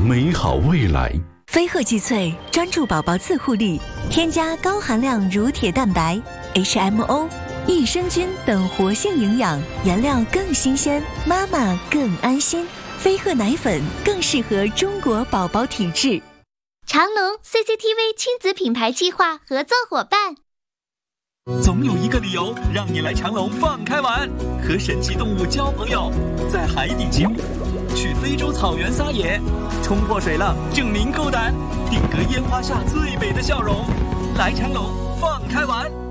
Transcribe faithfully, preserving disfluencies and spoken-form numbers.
美好未来。 飞鹤肌萃专注宝宝自护力，添加高含量乳铁蛋白、H M O、益生菌等活性营养，原料更新鲜，妈妈更安心。飞鹤奶粉更适合中国宝宝体质。 长隆 C C T V 亲子品牌计划合作伙伴。 总有一个理由让你来长隆放开玩，和神奇动物交朋友，在海底起舞，去非洲草原撒野，冲破水浪证明够胆，定格烟花下最美的笑容。来长隆放开玩。